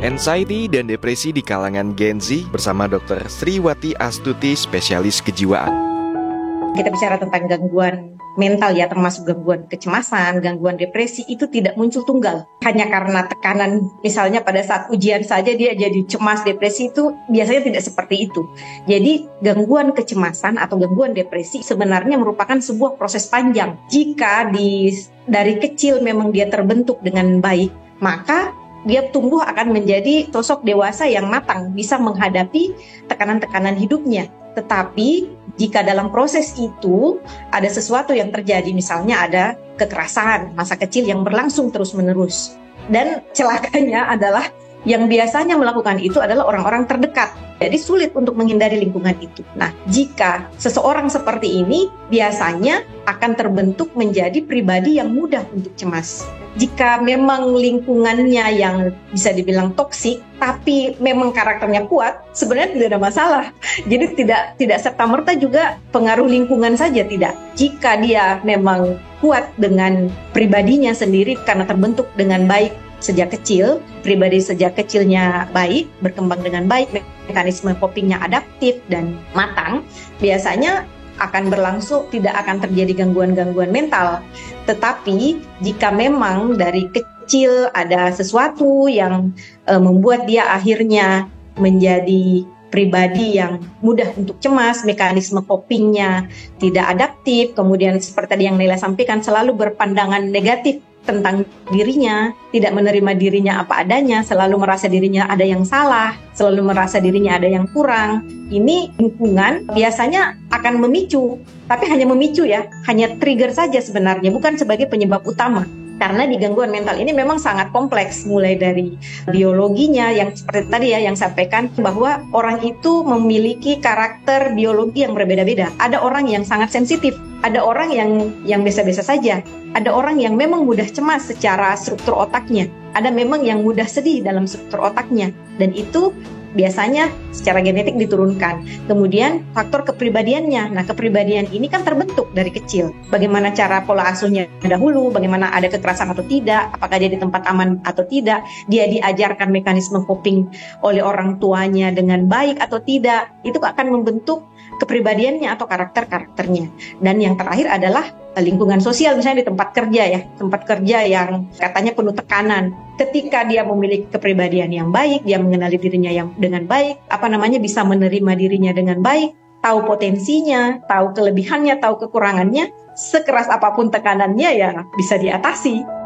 Anxiety dan depresi di kalangan Gen Z bersama Dr. Sriwati Astuti, spesialis kejiwaan. Kita bicara tentang gangguan mental ya, termasuk gangguan kecemasan, gangguan depresi, itu tidak muncul tunggal. Hanya karena tekanan, misalnya pada saat ujian saja dia jadi cemas, depresi, itu biasanya tidak seperti itu. Jadi gangguan kecemasan atau gangguan depresi sebenarnya merupakan sebuah proses panjang. Jika dari kecil memang dia terbentuk dengan baik, maka dia tumbuh akan menjadi sosok dewasa yang matang, bisa menghadapi tekanan-tekanan hidupnya. Tetapi jika dalam proses itu ada sesuatu yang terjadi, misalnya ada kekerasan masa kecil yang berlangsung terus-menerus, dan celakanya adalah yang biasanya melakukan itu adalah orang-orang terdekat. Jadi sulit untuk menghindari lingkungan itu. Nah, jika seseorang seperti ini biasanya akan terbentuk menjadi pribadi yang mudah untuk cemas. Jika memang lingkungannya yang bisa dibilang toksik, tapi memang karakternya kuat, sebenarnya tidak ada masalah. Jadi tidak serta-merta juga pengaruh lingkungan saja, tidak. Jika dia memang kuat dengan pribadinya sendiri karena terbentuk dengan baik sejak kecil, pribadi sejak kecilnya baik, berkembang dengan baik, mekanisme copingnya adaptif dan matang, biasanya akan berlangsung, tidak akan terjadi gangguan-gangguan mental. Tetapi jika memang dari kecil ada sesuatu yang membuat dia akhirnya menjadi pribadi yang mudah untuk cemas, mekanisme copingnya tidak adaptif, kemudian seperti tadi yang Naila sampaikan, selalu berpandangan negatif tentang dirinya, tidak menerima dirinya apa adanya, selalu merasa dirinya ada yang salah, selalu merasa dirinya ada yang kurang. Ini lingkungan biasanya akan memicu, tapi hanya memicu ya, hanya trigger saja sebenarnya, bukan sebagai penyebab utama. Karena di gangguan mental ini memang sangat kompleks, mulai dari biologinya yang seperti tadi ya yang sampaikan, bahwa orang itu memiliki karakter biologi yang berbeda-beda. Ada orang yang sangat sensitif, ada orang yang biasa-biasa saja, ada orang yang memang mudah cemas secara struktur otaknya, ada memang yang mudah sedih dalam struktur otaknya, dan itu biasanya secara genetik diturunkan. Kemudian faktor kepribadiannya. Nah, kepribadian ini kan terbentuk dari kecil. Bagaimana cara pola asuhnya dahulu, bagaimana ada kekerasan atau tidak, apakah dia di tempat aman atau tidak, dia diajarkan mekanisme coping oleh orang tuanya dengan baik atau tidak, itu akan membentuk kepribadiannya atau karakternya. Dan yang terakhir adalah lingkungan sosial, misalnya di tempat kerja ya, tempat kerja yang katanya penuh tekanan. Ketika dia memiliki kepribadian yang baik, dia mengenali dirinya yang dengan baik, bisa menerima dirinya dengan baik, tahu potensinya, tahu kelebihannya, tahu kekurangannya, sekeras apapun tekanannya ya bisa diatasi.